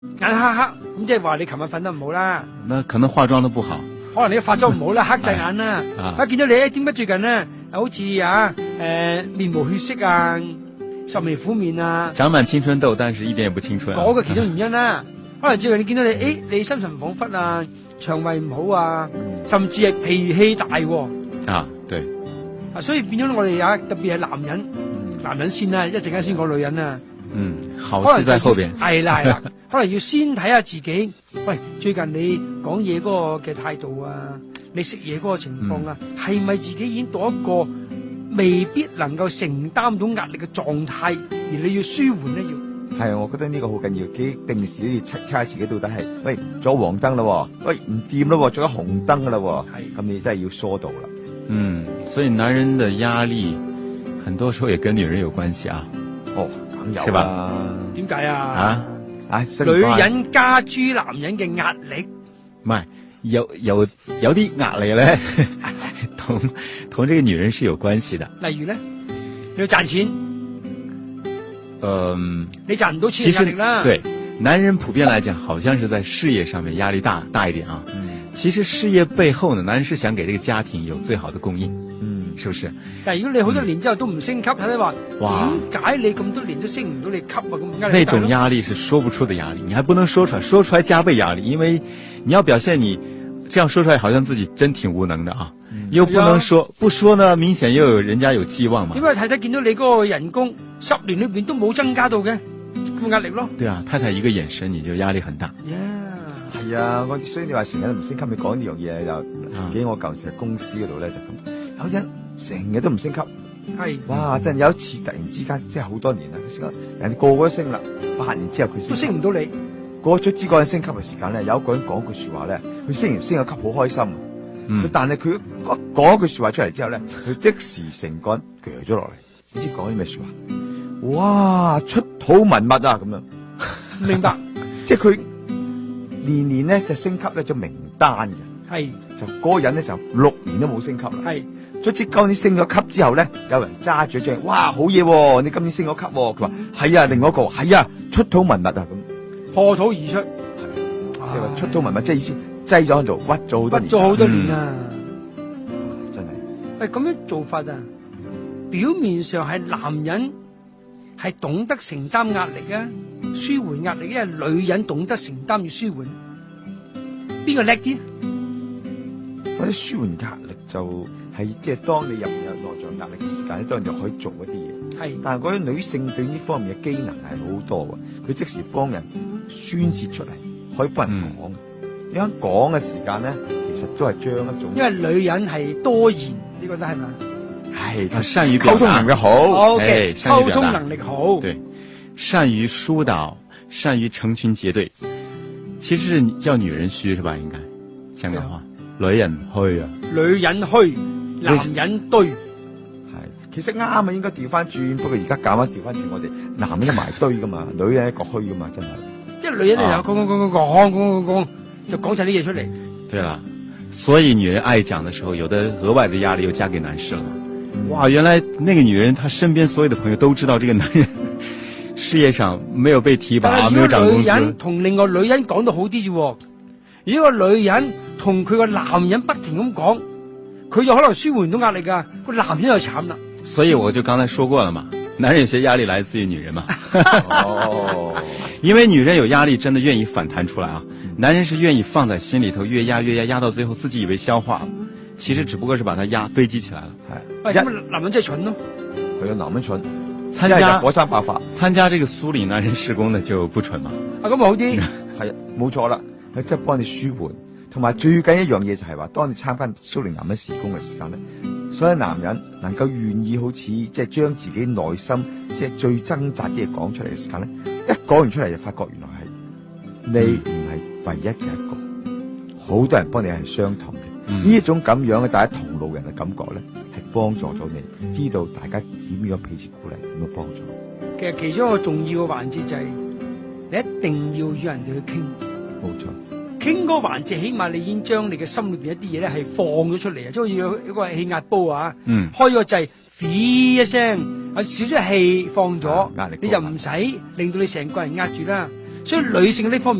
眼黑黑，咁即係話你琴日瞓得唔好啦。 那可能化妝得不好， 可能你化妝唔好啦，黑晒眼啦。見到你點解最近咧好似面無血色啊，愁眉苦面啊， 長滿青春痘，但是一點也不青春。 嗰個其中原因啦。可能最近你見到你心神恍惚啊，腸胃唔好啊，甚至係脾氣大啊，對。 所以變咗我哋特別係男人，男人先啦，一陣間先講女人啊。 好事在後邊。 係啦，可能要先睇下自己。喂，最近你講嘢嗰個嘅態度啊，你食嘢嗰個情況啊，係咪自己已經到一個未必能夠承擔到壓力嘅狀態，而你要舒緩咧？ 係，我覺得呢個好緊要，定時都要測下自己到底係，喂，咗黃燈啦，喂，唔掂啦，咗紅燈噶啦，咁你真係要疏導啦。 所以男人的壓力，很多時候也跟女人有關係啊。 哦，梗有是吧？ 點解啊？ 女人加諸男人嘅壓力， 唔係有啲壓力咧，同這個女人是有關係的。 例如咧，你要賺錢，你賺唔到錢壓力啦。 對，男人普遍來講，好像是在事業上面壓力大一點啊。其實事業背後呢，男人是想給這個家庭有最好的供應。是不是？ 但係如果你好多年之後都唔升級，睇你話點解你咁多年都升唔到你級啊？咁壓力那種壓力是說不出的壓力，你還不能說出來，說出來加倍壓力，因為你要表現你這樣說出來，好像自己真挺無能的啊，又不能說，不說呢，明顯又有人家有寄望嘛。 點解太太見到你嗰個人工10年裏邊都冇增加到嘅，咁壓力咯？ 對啊，太太一個眼神你就壓力很大。 係啊，所以你話成日都唔升級，你講呢樣嘢就記我舊時喺公司嗰度咧就咁，有人成日都唔升級， 係哇！真係有一次突然之間，即係好多年啦，人哋個個都升啦，8年之後佢都升唔到你。 過咗嗰陣升級嘅時間咧，有一個人講句說話咧，佢升咗級好開心，但係佢講一句說話出嚟之後咧，佢即時成個人鋸咗落嚟，唔知講啲咩說話，哇！出土文物啊咁樣， 明白？ 即係佢年年咧就升級咧咗名單嘅， 係就嗰個人咧就6年都冇升級啦， 係。 卒之今年升咗級之後咧，有人揸住張，哇，好嘢喎！你今年升咗級喎，佢話係啊，另外一個係啊，出土文物啊咁， 破土而出， 即係話出土文物，即係意思擠咗喺度，屈咗好多年， 屈咗好多年啊！ 真係。 喂，咁樣做法啊，表面上係男人係懂得承擔壓力啊，舒緩壓力，因為女人懂得承擔與舒緩，邊個叻啲？ 嗰啲舒緩壓力就係即係當你入面有內在壓力嘅時間咧，當然就可以做一啲嘢。係，但係嗰啲女性對呢方面嘅機能係好多喎，佢即時幫人宣泄出嚟，可以幫人講。你喺講嘅時間咧，其實都係將一種，因為女人係多言，你覺得係咪？係， 善於溝通能力好 ，OK，溝通能力好， 對，善於疏導，善於成群結隊。其實是叫女人虛是吧？應該香港話。女人虛啊， 女人虛，男人堆，係其實啱啊，應該調翻轉，不過而家搞翻調翻轉，我哋男人一埋堆噶嘛，女人一個虛噶嘛，真係。即係女人嚟就講， 就講晒啲嘢出嚟。 對啦，所以女人愛講的時候，有的額外的壓力又加給男士了。哇，原來那個女人，她身邊所有的朋友都知道這個男人事業上沒有被提拔，沒有漲工資。 女人同另外女人講到好啲啫。如果個女人同佢個男人不停咁講，佢就可能舒緩到壓力噶，個男人就慘啦。 所以我就剛才說過了嘛，男人有些壓力來自於女人嘛。哦，因為女人有壓力，真的願意反彈出來啊。男人是願意放在心裏頭，越壓越壓，壓到最後自己以為消化了，其實只不過是把它堆積起來了。係， 咁男人真係蠢咯。 係啊，男人蠢。 火山爆發，參加這個蘇黎男人事工的就不蠢嘛。 啊，咁好啲。 係，冇錯啦。佢即係幫你舒緩，同埋最緊一樣嘢就係話，當你參加蘇寧男人事工嘅時間咧，所有男人能夠願意好似即係將自己內心即係最掙扎啲嘢講出嚟嘅時間咧，一講完出嚟就發覺原來係你唔係唯一嘅一個，好多人幫你係相同嘅。呢一種咁樣嘅大家同路人嘅感覺咧，係幫助咗你，知道大家點樣彼此鼓勵，點樣幫助。 其實其中一個重要嘅環節就係你一定要與人哋去傾。 冇錯， 傾嗰個環節，起碼你已經將你嘅心裏邊一啲嘢咧係放咗出嚟啊，即係好似一個氣壓煲啊，開個掣，飛一聲，少少氣放咗，壓力你就唔使令到你成個人壓住啦。 所以女性呢方面。